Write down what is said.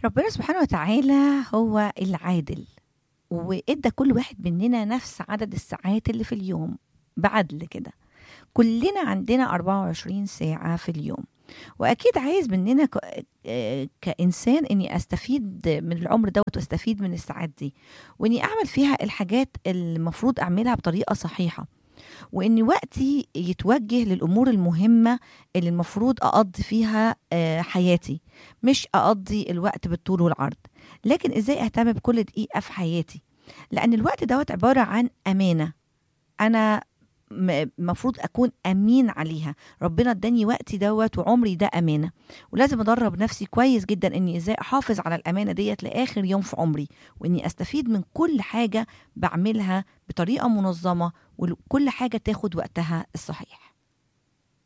ربنا سبحانه وتعالى هو العادل، وإدى كل واحد مننا نفس عدد الساعات اللي في اليوم بعدل كده. كلنا عندنا 24 ساعة في اليوم، وأكيد عايز مننا كإنسان إني أستفيد من العمر دوت وأستفيد من الساعات دي، وإني أعمل فيها الحاجات اللي المفروض أعملها بطريقة صحيحة، وإن وقتي يتوجه للأمور المهمة اللي المفروض أقضي فيها حياتي، مش أقضي الوقت بالطول والعرض. لكن إزاي أهتم بكل دقيقة في حياتي؟ لأن الوقت دوت عبارة عن أمانة، أنا المفروض أكون أمين عليها. ربنا اداني وقتي دوت وعمري ده أمانة، ولازم أدرب نفسي كويس جدا إني إزاي أحافظ على الأمانة ديت لآخر يوم في عمري، وإني أستفيد من كل حاجة بعملها بطريقة منظمة، وكل حاجة تاخد وقتها الصحيح.